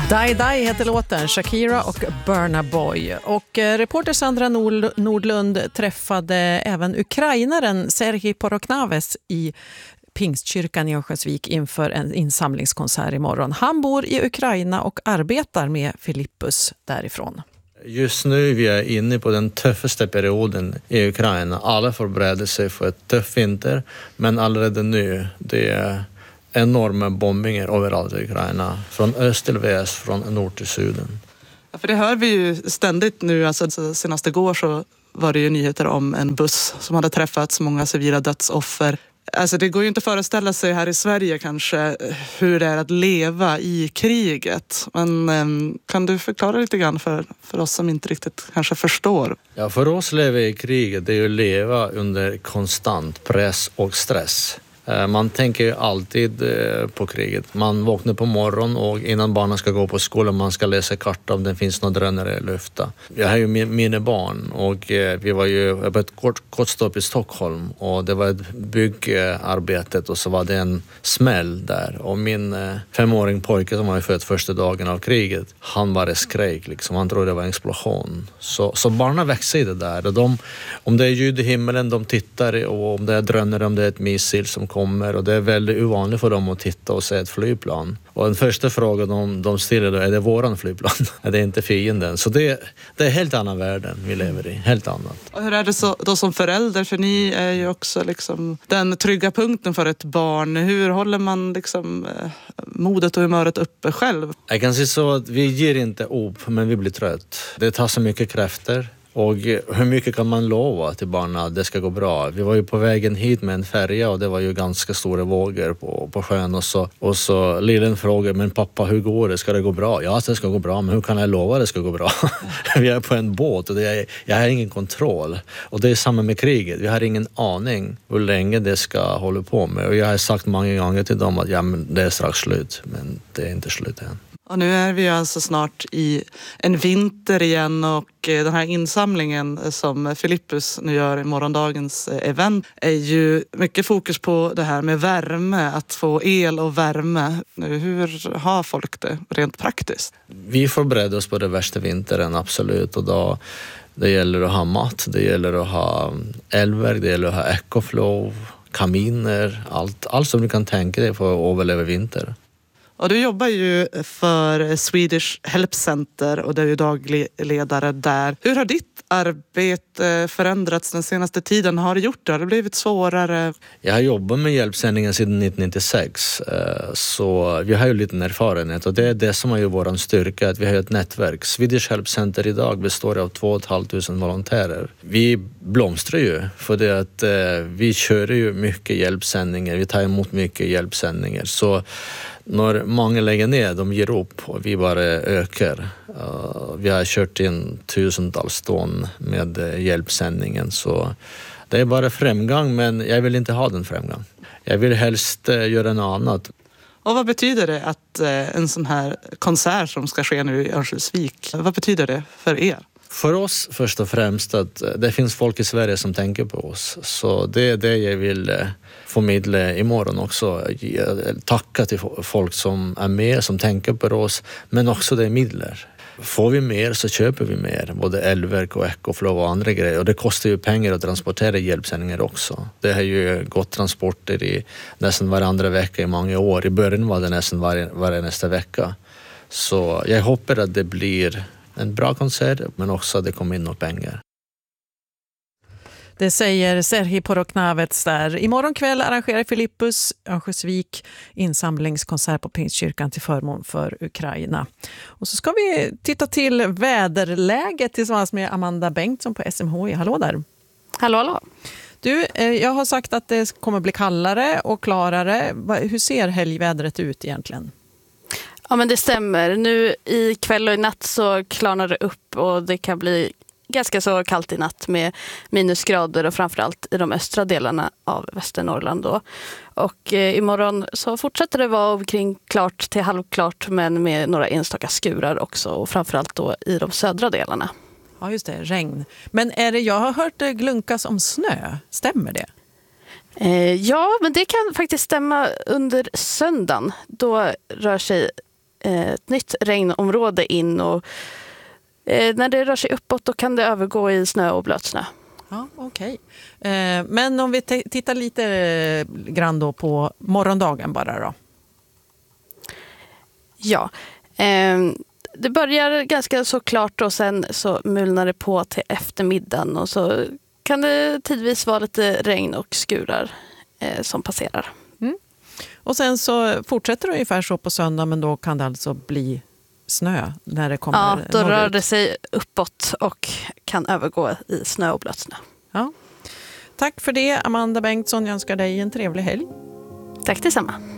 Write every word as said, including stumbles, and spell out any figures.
Die Die heter låten, Shakira och Burna Boy. Och eh, reporter Sandra Nord- Nordlund träffade även ukrainaren Serhij Poroknaves i Pingstkyrkan i Örnsköldsvik inför en insamlingskonsert imorgon. Han bor i Ukraina och arbetar med Filippus därifrån. Just nu är vi inne på den tuffaste perioden i Ukraina. Alla förbereder sig för ett tuff vinter, men allerede nu det är enorma bombningar överallt i Ukraina. Från öst till väst, från nord till syden. Ja, för det hör vi ju ständigt nu. Alltså, senast igår så var det ju nyheter om en buss som hade träffats, många civila dödsoffer. Alltså det går ju inte att föreställa sig här i Sverige kanske hur det är att leva i kriget. Men um, kan du förklara lite grann för, för oss som inte riktigt kanske förstår? Ja, för oss lever i kriget, det är ju att leva under konstant press och stress. Man tänker ju alltid på kriget. Man vaknar på morgonen och innan barnen ska gå på skolan man ska läsa karta om det finns några drönare i luften. Jag har ju mina barn och vi var ju på ett kort, kort stopp i Stockholm och det var ett byggarbetet och så var det en smäll där. Och min femåring pojke som var född första dagen av kriget, han bara skrek liksom. Han trodde det var en explosion. Så, så barnen växer i det där. Och de, om det är ljud i himmelen, de tittar och om det är drönare, om det är ett missil som kommer och det är väldigt ovanligt för dem att titta och se ett flygplan. Och den första frågan de, de ställer då är det våran flygplan? Är det inte fienden? Så det, det är helt annan världen vi lever i, helt annat. Och hur är det så, då som förälder? För ni är ju också liksom den trygga punkten för ett barn. Hur håller man liksom modet och humöret uppe själv? Jag kan säga så att vi ger inte upp men vi blir trött. Det tar så mycket krafter. Och hur mycket kan man lova till barnen att det ska gå bra? Vi var ju på vägen hit med en färja och det var ju ganska stora vågor på, på sjön. Och så, och så lillen frågade, men pappa hur går det? Ska det gå bra? Ja, det ska gå bra, men hur kan jag lova att det ska gå bra? Vi är på en båt och det är, jag har ingen kontroll. Och det är samma med kriget. Vi har ingen aning hur länge det ska hålla på med. Och jag har sagt många gånger till dem att ja, men det är strax slut, men det är inte slut än. Och nu är vi alltså snart i en vinter igen och den här insamlingen som Filippus nu gör i morgondagens event är ju mycket fokus på det här med värme, att få el och värme. Hur har folk det rent praktiskt? Vi förbereder oss på det värsta vintern, absolut. Och då, det gäller att ha mat, det gäller att ha elverk, det gäller att ha Ecoflow, kaminer, allt, allt som du kan tänka dig för att överleva vinter. Och du jobbar ju för Swedish Help Center och du är ju daglig ledare där. Hur har ditt arbete förändrats den senaste tiden? Har det gjort det? Har det blivit svårare? Jag har jobbat med hjälpsändningen sedan nittonhundranittiosex så vi har ju lite erfarenhet och det är det som är ju vår styrka, att vi har ett nätverk. Swedish Help Center idag består av två och ett halvt volontärer. Vi blomstrar ju för det att vi kör ju mycket hjälpsändningar, vi tar emot mycket hjälpsändningar så när många lägger ner, de ger upp och vi bara ökar. Uh, vi har kört in tusentals ton med uh, hjälpsändningen så det är bara framgång men jag vill inte ha den framgång. Jag vill helst uh, göra något annat. Och vad betyder det att uh, en sån här konsert som ska ske nu i Örnsköldsvik, vad betyder det för er? För oss först och främst att det finns folk i Sverige som tänker på oss. Så det är det jag vill förmedla imorgon också. Tacka till folk som är med, som tänker på oss. Men också det är midler. Får vi mer så köper vi mer. Både elverk och Ecoflow och andra grejer. Och det kostar ju pengar att transportera hjälpsändningar också. Det har ju gått transporter i nästan varandra vecka i många år. I början var det nästan varje, varje nästa vecka. Så jag hoppas att det blir en bra konsert, men också att det kommer in några pengar. Det säger Serhij Poroknaves där. Imorgon kväll arrangerar Filippus Örnsköldsvik insamlingskonsert på Pingstkyrkan till förmån för Ukraina. Och så ska vi titta till väderläget tillsammans med Amanda Bengtsson på S M H I. Hallå där. Hallå, hallå. Du, jag har sagt att det kommer bli kallare och klarare. Hur ser helgvädret ut egentligen? Ja, men det stämmer. Nu i kväll och i natt så klarnar det upp och det kan bli ganska så kallt i natt med minusgrader och framförallt i de östra delarna av Västernorrland då. Och eh, imorgon så fortsätter det vara omkring klart till halvklart men med några enstaka skurar också och framförallt då i de södra delarna. Ja just det, regn. Men är det, jag har hört det glunkas om snö, stämmer det? Eh, ja, men det kan faktiskt stämma under söndagen. Då rör sig eh, ett nytt regnområde in och eh, när det rör sig uppåt då kan det övergå i snö och blötsnö. Ja, okej. Eh, men om vi t- tittar lite eh, grann då på morgondagen bara då. Ja, eh, det börjar ganska så klart och sen så mulnar det på till eftermiddagen och så kan det tidvis vara lite regn och skurar eh, som passerar. Mm. Och sen så fortsätter det ungefär så på söndag, men då kan det alltså bli snö när det kommer Ja, då norrut. rör det sig uppåt och kan övergå i snö och blötsnö. Ja. Tack för det, Amanda Bengtsson. Jag önskar dig en trevlig helg. Tack detsamma.